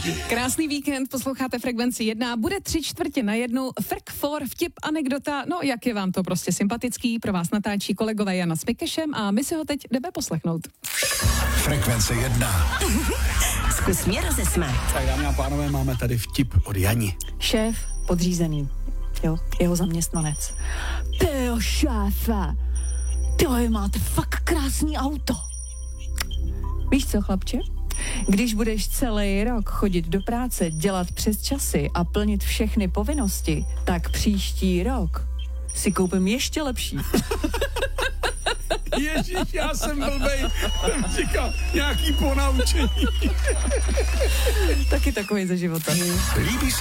Krásný víkend, posloucháte Frekvenci 1, bude 3/4 Frk for vtip, anekdota, no jak je vám to prostě sympatický, pro vás natáčí kolegové Jana s Mikešem a my si ho teď jdeme poslechnout. Frekvence 1. Zkus mě rozesmát. Tak dámy a pánové, máme tady vtip od Jani. Šéf, podřízený, jo, jeho zaměstnanec. Tyjo, šéfe, tyjo, máte fakt krásný auto. Víš co, chlapče? Když budeš celý rok chodit do práce, dělat přes časy a plnit všechny povinnosti, tak příští rok si koupím ještě lepší. Ježíš, já jsem blbej. Říkal, nějaký ponaučení. Taky takový ze života. Líbí